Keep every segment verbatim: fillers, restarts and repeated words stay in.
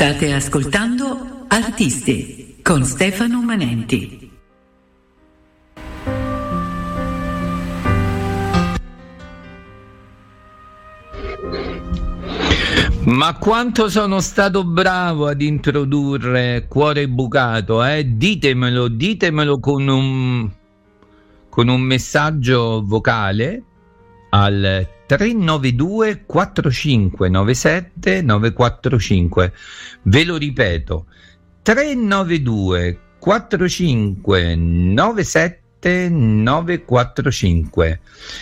State ascoltando Artisti con Stefano Manenti. Ma quanto sono stato bravo ad introdurre Cuore Bucato, eh? Ditemelo, ditemelo con un, con un messaggio vocale al tre nove due quattro cinque nove sette nove quattro cinque. Ve lo ripeto, tre nove due quattro cinque nove sette nove quattro cinque.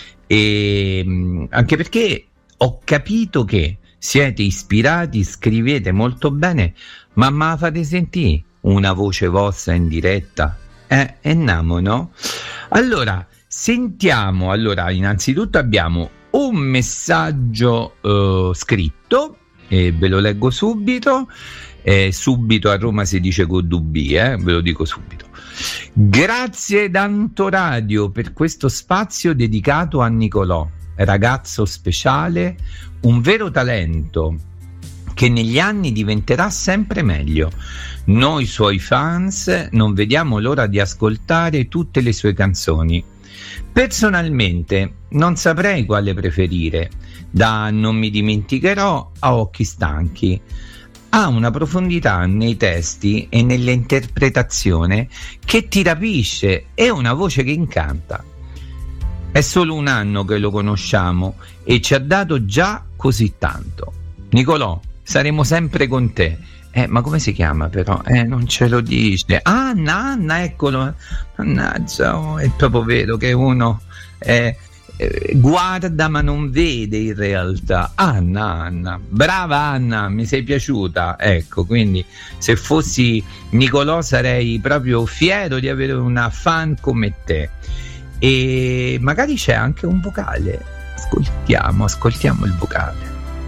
E anche perché ho capito che siete ispirati, scrivete molto bene, ma me la fate sentire una voce vostra in diretta? Eh, e namo, no? Allora, sentiamo, allora, innanzitutto abbiamo un messaggio eh, scritto, e ve lo leggo subito, eh, subito a Roma si dice con dubbi, eh, ve lo dico subito. Grazie d'Antoradio per questo spazio dedicato a Nicolò, ragazzo speciale, un vero talento che negli anni diventerà sempre meglio. Noi suoi fans non vediamo l'ora di ascoltare tutte le sue canzoni. Personalmente non saprei quale preferire, da Non mi dimenticherò a Occhi stanchi. Ha una profondità nei testi e nell'interpretazione che ti rapisce e una voce che incanta. È solo un anno che lo conosciamo e ci ha dato già così tanto. Nicolò, saremo sempre con te. Eh, ma come si chiama però? Eh, non ce lo dice. Anna, Anna, eccolo. Mannaggia, oh, è proprio vero che uno eh, eh, guarda ma non vede in realtà. Anna, Anna, brava Anna, mi sei piaciuta. Ecco, quindi se fossi Nicolò sarei proprio fiero di avere una fan come te. E magari c'è anche un vocale. Ascoltiamo, ascoltiamo il vocale.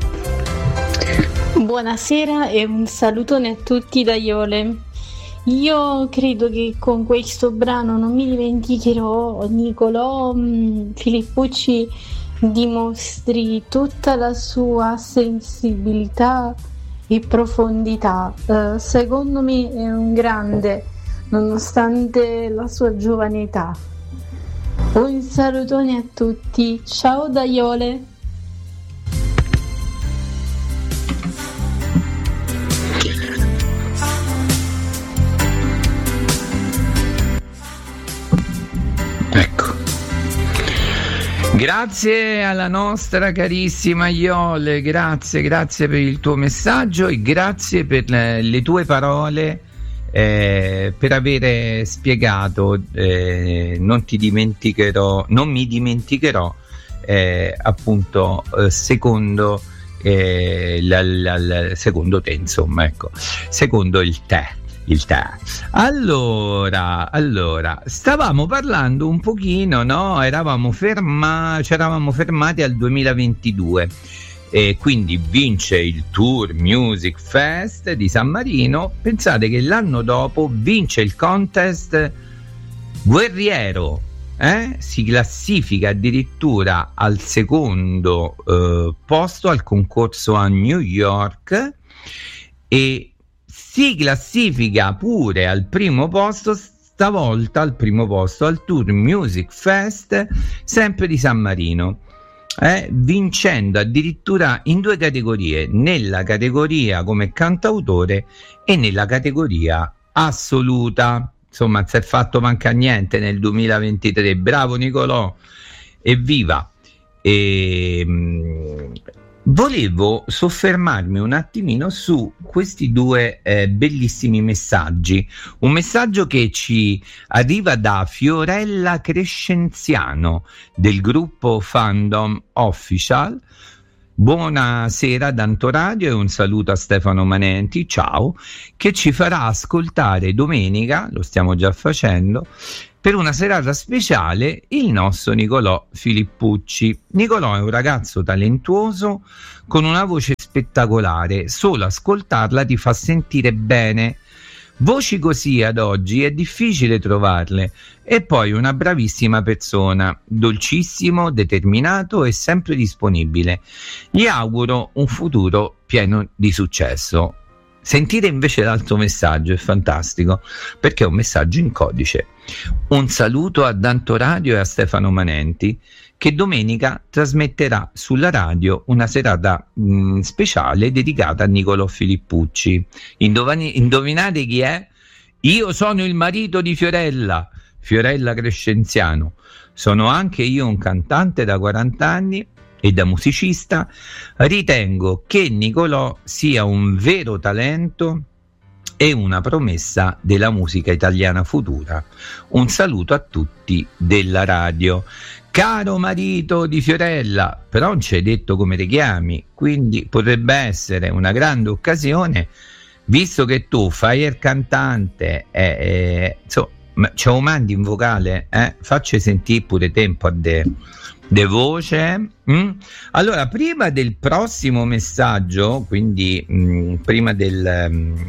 Buonasera e un salutone a tutti da Iole. Io credo che con questo brano Non mi dimenticherò, Nicolò mh, Filippucci dimostri tutta la sua sensibilità e profondità. Uh, secondo me è un grande, nonostante la sua giovane età. Un salutone a tutti, ciao da Iole. Ecco, grazie alla nostra carissima Iole, grazie, grazie per il tuo messaggio e grazie per le, le tue parole. Eh, per avere spiegato eh, non ti dimenticherò, non mi dimenticherò eh, appunto eh, secondo eh, la, la, la, secondo te, insomma, ecco, secondo il te, il te. Allora, allora stavamo parlando un pochino, no? Eravamo ferma, ci eravamo fermati al duemilaventidue. E quindi vince il Tour Music Fest di San Marino. Pensate che l'anno dopo vince il contest Guerriero, eh? Si classifica addirittura al secondo eh, posto al concorso a New York e si classifica pure al primo posto, stavolta al primo posto al Tour Music Fest sempre di San Marino. Eh, vincendo addirittura in due categorie, nella categoria come cantautore e nella categoria assoluta. Insomma, si è fatto manca niente nel duemilaventitré. Bravo Nicolò, evviva. E, mh, volevo soffermarmi un attimino su questi due eh, bellissimi messaggi. Un messaggio che ci arriva da Fiorella Crescenziano del gruppo Fandom Official. Buonasera d'Antoradio e un saluto a Stefano Manenti, ciao, che ci farà ascoltare domenica, lo stiamo già facendo, per una serata speciale il nostro Nicolò Filippucci. Nicolò è un ragazzo talentuoso con una voce spettacolare, solo ascoltarla ti fa sentire bene. Voci così ad oggi è difficile trovarle. E poi una bravissima persona, dolcissimo, determinato e sempre disponibile. Gli auguro un futuro pieno di successo. Sentite invece l'altro messaggio, è fantastico perché è un messaggio in codice. Un saluto a Danto Radio e a Stefano Manenti, che domenica trasmetterà sulla radio una serata mh, speciale dedicata a Nicolò Filippucci. Indovani- indovinate chi è? Io sono il marito di Fiorella, Fiorella Crescenziano. Sono anche io un cantante da quaranta anni e da musicista. Ritengo che Nicolò sia un vero talento e una promessa della musica italiana futura. Un saluto a tutti della radio. Caro marito di Fiorella, però non ci hai detto come ti chiami, quindi potrebbe essere una grande occasione, visto che tu fai il cantante, eh, eh, insomma, ce lo mandi in vocale, eh? Facci sentire pure tempo a de, de voce. Mm? Allora, prima del prossimo messaggio, quindi mh, prima del... Mh,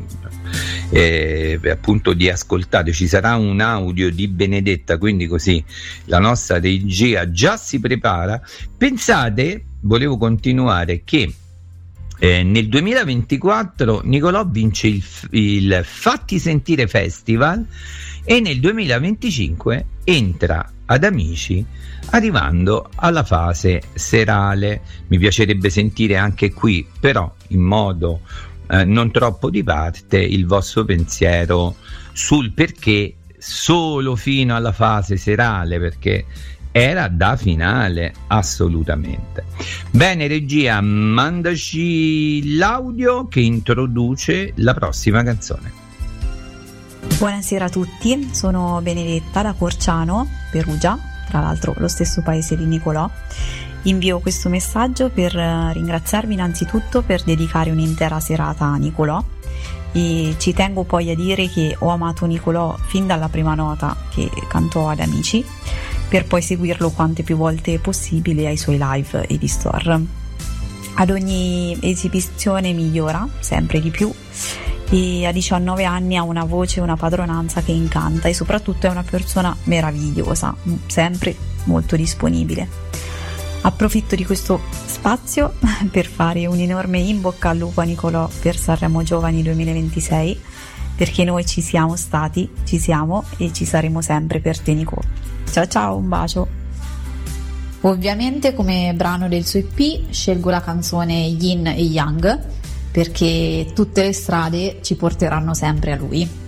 Eh, appunto di ascoltate, ci sarà un audio di Benedetta, quindi così la nostra regia già si prepara. Pensate, volevo continuare, che eh, nel duemilaventiquattro Nicolò vince il, il Fatti Sentire Festival e nel duemilaventicinque entra ad Amici, arrivando alla fase serale. Mi piacerebbe sentire anche qui, però in modo Eh, non troppo di parte, il vostro pensiero sul perché solo fino alla fase serale, perché era da finale assolutamente. Bene regia, mandaci l'audio che introduce la prossima canzone. Buonasera a tutti, sono Benedetta da Corciano, Perugia, tra l'altro lo stesso paese di Nicolò. Invio questo messaggio per ringraziarvi innanzitutto per dedicare un'intera serata a Nicolò, e ci tengo poi a dire che ho amato Nicolò fin dalla prima nota che cantò ad Amici, per poi seguirlo quante più volte possibile ai suoi live e di store. Ad ogni esibizione migliora sempre di più e a diciannove anni ha una voce e una padronanza che incanta, e soprattutto è una persona meravigliosa, sempre molto disponibile. Approfitto di questo spazio per fare un enorme in bocca al lupo a Nicolò per Sanremo Giovani duemilaventisei, perché noi ci siamo stati, ci siamo e ci saremo sempre per te, Nico. Ciao ciao, un bacio. Ovviamente come brano del suo E P scelgo la canzone Yin e Yang, perché tutte le strade ci porteranno sempre a lui.